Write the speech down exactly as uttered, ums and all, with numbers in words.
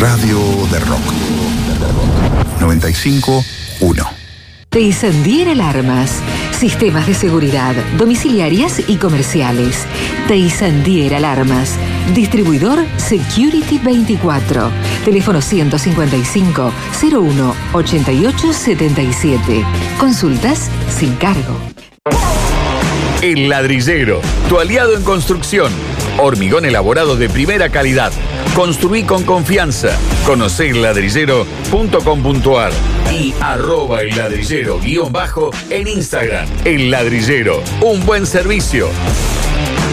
Radio de Rock. noventa y cinco punto uno. Teisandier Alarmas. Sistemas de seguridad, domiciliarias y comerciales. Teisandier Alarmas. Distribuidor Security veinticuatro. Teléfono ciento cincuenta y cinco, cero uno, ochenta y ocho setenta y siete. Consultas sin cargo. El Ladrillero, tu aliado en construcción. Hormigón elaborado de primera calidad. Construí con confianza. Conocé el ladrillero punto com punto ar y arroba el ladrillero guión bajo en Instagram. El Ladrillero, un buen servicio.